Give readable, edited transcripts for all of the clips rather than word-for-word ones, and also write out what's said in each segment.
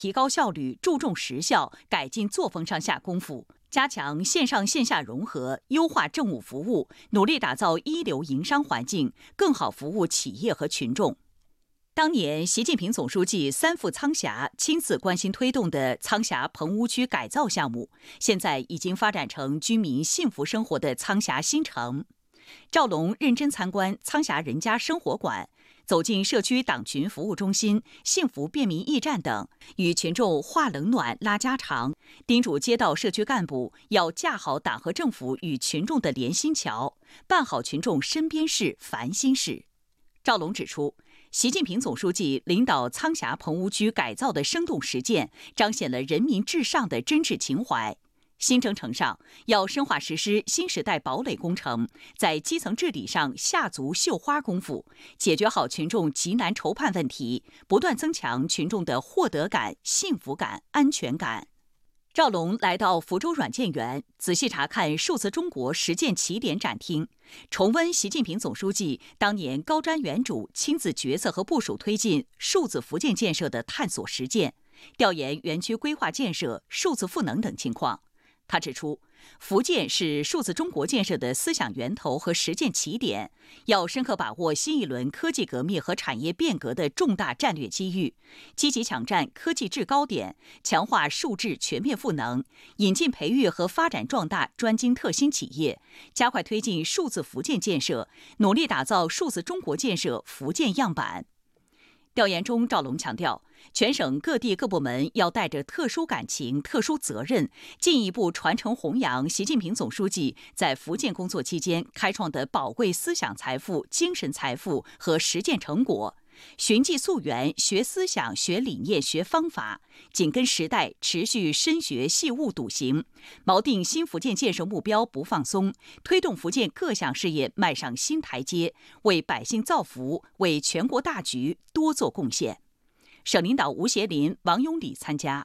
提高效率、注重实效、改进作风上下功夫，加强线上线下融合，优化政务服务，努力打造一流营商环境，更好服务企业和群众。当年习近平总书记3赴苍峡，亲自关心推动的苍峡棚屋区改造项目，现在已经发展成居民幸福生活的苍峡新城。赵龙认真参观苍峡人家生活馆，走进社区党群服务中心、幸福便民驿站等，与群众话冷暖、拉家常，叮嘱街道社区干部要架好党和政府与群众的连心桥，办好群众身边事、烦心事。赵龙指出，习近平总书记领导苍峡棚屋区改造的生动实践，彰显了人民至上的真挚情怀。新征程上，要深化实施新时代堡垒工程，在基层治理上下足绣花功夫，解决好群众急难愁盼问题，不断增强群众的获得感、幸福感、安全感。赵龙来到福州软件园，仔细查看数字中国实践起点展厅，重温习近平总书记当年高瞻远瞩、亲自决策和部署推进数字福建建设的探索实践，调研园区规划建设、数字赋能等情况。他指出，福建是数字中国建设的思想源头和实践起点，要深刻把握新一轮科技革命和产业变革的重大战略机遇，积极抢占科技制高点，强化数智全面赋能，引进培育和发展壮大专精特新企业，加快推进数字福建建设，努力打造数字中国建设福建样板。调研中，赵龙强调，全省各地各部门要带着特殊感情、特殊责任，进一步传承弘扬习近平总书记在福建工作期间开创的宝贵思想财富、精神财富和实践成果，寻迹溯源，学思想、学理念、学方法，紧跟时代，持续深学细悟笃行，锚定新福建建设目标不放松，推动福建各项事业迈上新台阶，为百姓造福，为全国大局多做贡献。省领导吴协林、王永礼参加。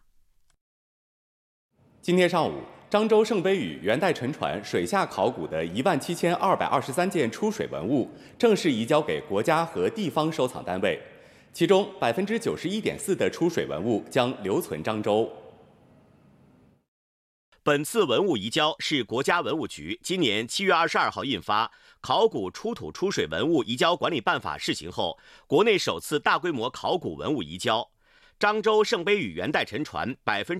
今天上午，漳州圣杯屿元代沉船水下考古的17223件出水文物正式移交给国家和地方收藏单位，其中91.4%的出水文物将留存漳州。 本次文物移交是国家文物局今年7月22号印发《考古出土出水文物移交管理办法》试行后，国内首次大规模考古文物移交。漳州圣杯屿元代沉船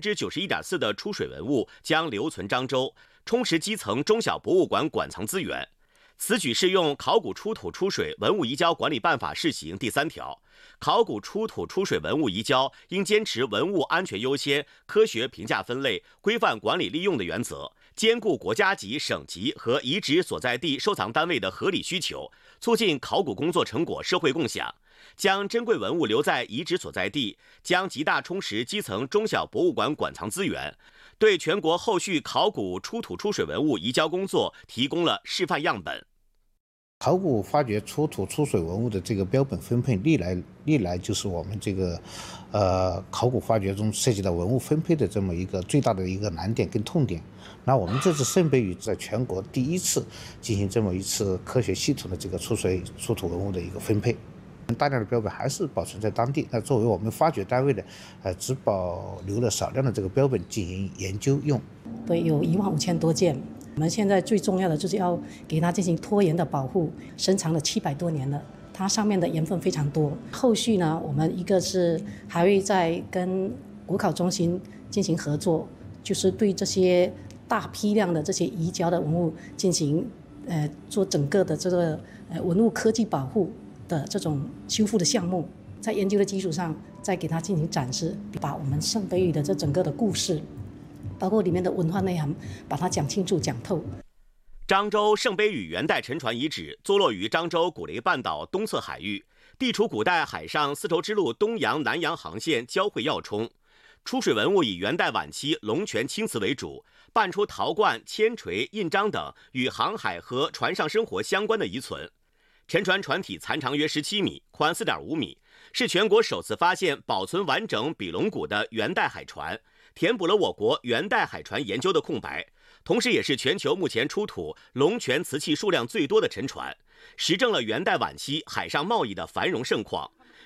91.4%的出水文物将留存漳州，充实基层中小博物馆馆藏资源。此举适用《考古出土出水文物移交管理办法》试行第3条，考古出土出水文物移交应坚持文物安全优先、科学评价分类、规范管理利用的原则，兼顾国家级、省级和遗址所在地收藏单位的合理需求，促进考古工作成果社会共享。将珍贵文物留在遗址所在地，将极大充实基层中小博物馆馆藏资源，对全国后续考古出土出水文物移交工作提供了示范样本。 考古发掘出土出水文物的这个标本分配历来就是我们这个考古发掘中涉及到文物分配的这么一个最大的一个难点跟痛点。那我们这次圣杯屿在全国第一次进行这么一次科学系统的这个出土文物的一个分配。大量的标本还是保存在当地，那作为我们发掘单位的，只保留了少量的这个标本进行研究用。 对，有15000多件。我们现在最重要的就是要给它进行拖延的保护，深藏了700多年了，它上面的盐分非常多。后续呢，我们一个是还会再跟古考中心进行合作，就是对这些大批量的这些移交的文物进行做整个的这个文物科技保护的这种修复的项目，在研究的基础上再给它进行展示，把我们圣杯屿的这整个的故事，包括里面的文化内涵，把它讲清楚讲透。 漳州圣杯屿元代沉船遗址坐落于漳州古雷半岛东侧海域，地处古代海上丝绸之路东洋南洋航线交汇要冲。出水文物以元代晚期龙泉青瓷为主，伴出陶罐、铅锤、印章等与航海和船上生活相关的遗存。沉船船体残长约17米，宽4.5米，是全国首次发现保存完整比龙骨的元代海船，填补了我国元代海船研究的空白，同时也是全球目前出土龙泉瓷器数量最多的沉船，实证了元代晚期海上贸易的繁荣盛况，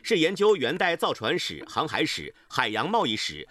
是研究元代造船史、航海史、海洋贸易史、